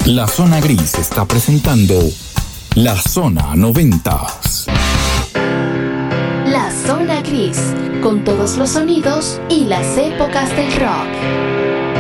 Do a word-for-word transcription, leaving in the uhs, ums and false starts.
La Zona Gris está presentando La Zona Noventas. La Zona Gris, con todos los sonidos y las épocas del rock.